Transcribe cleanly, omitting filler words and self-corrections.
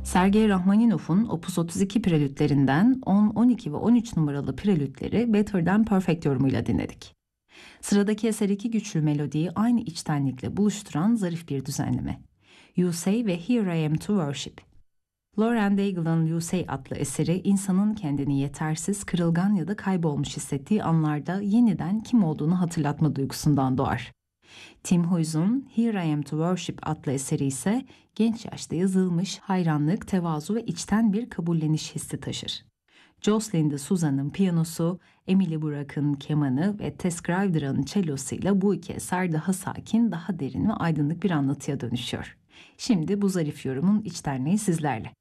Sergei Rachmaninoff'un Opus 32 prelütlerinden 10, 12 ve 13 numaralı prelütleri Better Than Perfect yorumuyla dinledik. Sıradaki eser iki güçlü melodiyi aynı içtenlikle buluşturan zarif bir düzenleme. You Say ve Here I Am to Worship. Lauren Daigle'ın You Say adlı eseri insanın kendini yetersiz, kırılgan ya da kaybolmuş hissettiği anlarda yeniden kim olduğunu hatırlatma duygusundan doğar. Tim Huys'un Here I Am to Worship adlı eseri ise genç yaşta yazılmış hayranlık, tevazu ve içten bir kabulleniş hissi taşır. Jocelyn de Souza'nın piyanosu, Emily Burak'ın kemanı ve Tess Greider'ın çellosuyla bu iki eser daha sakin, daha derin ve aydınlık bir anlatıya dönüşüyor. Şimdi bu zarif yorumun içtenliği sizlerle.